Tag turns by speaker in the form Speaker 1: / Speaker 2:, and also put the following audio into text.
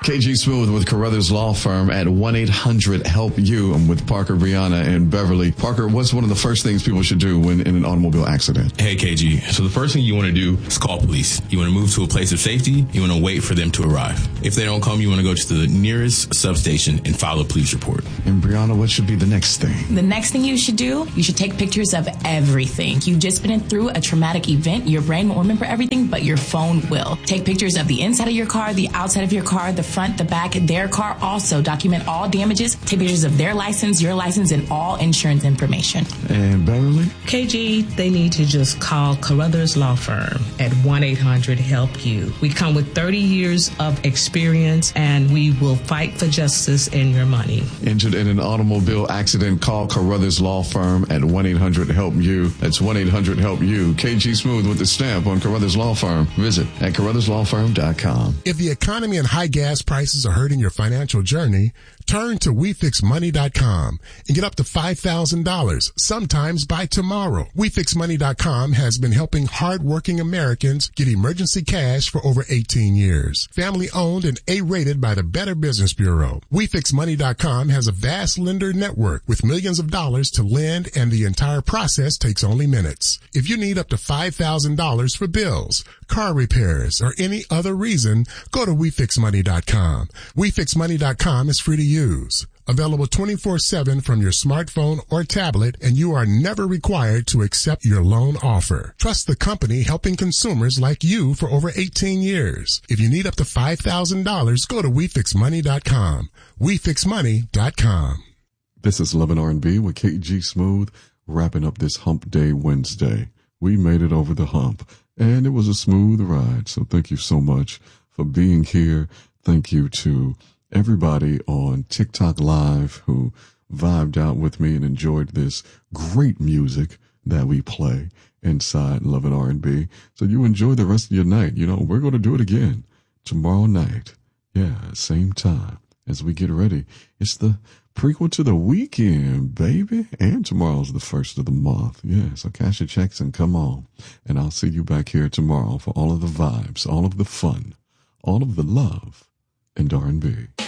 Speaker 1: KG Smooth with Carruthers Law Firm at 1-800-HELP-YOU. I'm with Parker, Brianna, and Beverly. Parker, what's one of the first things people should do when in an automobile accident?
Speaker 2: Hey, KG. So the first thing you want to do is call police. You want to move to a place of safety. You want to wait for them to arrive. If they don't come, you want to go to the nearest substation and file a police report.
Speaker 1: And Brianna, what should be the next thing?
Speaker 3: The next thing you should do, you should take pictures of everything. You've just been through a traumatic event. Your brain won't remember everything, but your phone will. Take pictures of the inside of your car, the outside of your car, the front, the back, their car. Also, document all damages. Take pictures of their license, your license, and all insurance information.
Speaker 1: And Beverly?
Speaker 4: KG, they need to just call Carruthers Law Firm at 1-800-HELP-YOU. We come with 30 years of experience, and we will fight for justice and your money.
Speaker 1: Injured in an automobile accident, call Carruthers Law Firm at 1-800-HELP-YOU. That's 1-800-HELP-YOU. KG Smooth with the stamp on Carruthers Law Firm. Visit at carrutherslawfirm.com.
Speaker 5: If the economy and high gas prices are hurting your financial journey, turn to WeFixMoney.com and get up to $5,000, sometimes by tomorrow. WeFixMoney.com has been helping hardworking Americans get emergency cash for over 18 years. Family owned and A-rated by the Better Business Bureau. WeFixMoney.com has a vast lender network with millions of dollars to lend, and the entire process takes only minutes. If you need up to $5,000 for bills, car repairs, or any other reason, go to WeFixMoney.com. WeFixMoney.com is free to use. Available 24/7 from your smartphone or tablet, and you are never required to accept your loan offer. Trust the company helping consumers like you for over 18 years. If you need up to $5,000, go to WeFixMoney.com. WeFixMoney.com.
Speaker 6: This is Love and R&B with KG Smooth, wrapping up this Hump Day Wednesday. We made it over the hump, and it was a smooth ride. So thank you so much for being here. Thank you to everybody on TikTok Live who vibed out with me and enjoyed this great music that we play inside Love and R&B. So you enjoy the rest of your night. You know, we're going to do it again tomorrow night. Yeah, same time as we get ready. It's the prequel to the weekend, baby. And tomorrow's the first of the month. Yeah, so cash your checks and come on. And I'll see you back here tomorrow for all of the vibes, all of the fun, all of the love, and R&B.